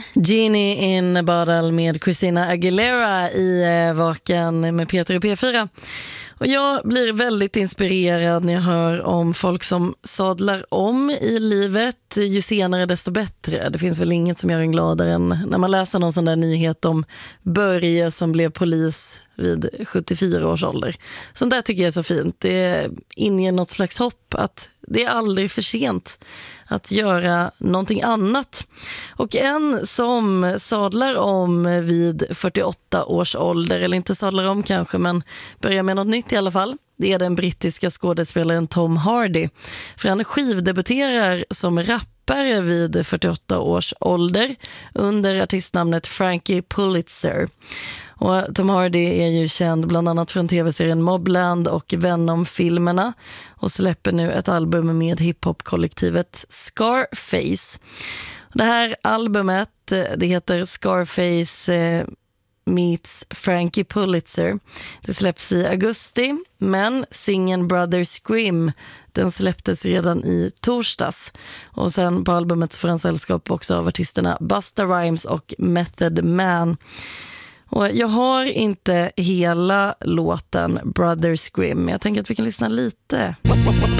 Genie in a Bottle med Christina Aguilera i Vaken med Peter och P4. Och jag blir väldigt inspirerad när jag hör om folk som sadlar om i livet. Ju senare desto bättre. Det finns väl inget som gör en gladare än när man läser någon sån där nyhet om Börje som blev polis vid 74 års ålder. Sånt där tycker jag är så fint. Det inger något slags hopp att det är aldrig för sent att göra någonting annat. Och en som sadlar om vid 48 års ålder, eller inte sadlar om kanske, men börjar med något nytt i alla fall. Det är den brittiska skådespelaren Tom Hardy. För han skivdebuterar som rappare vid 48 års ålder under artistnamnet Frankie Pulitzer. Och Tom Hardy är ju känd bland annat från tv-serien Mobland och Venom-filmerna och släpper nu ett album med hiphop-kollektivet Scarface. Det här albumet, det heter Scarface meets Frankie Pulitzer. Det släpps i augusti, men singeln Brother Scream, den släpptes redan i torsdags. Och sen på albumet får han sällskap också av artisterna Busta Rhymes och Method Man. Och jag har inte hela låten Brother Scream, men jag tänker att vi kan lyssna lite.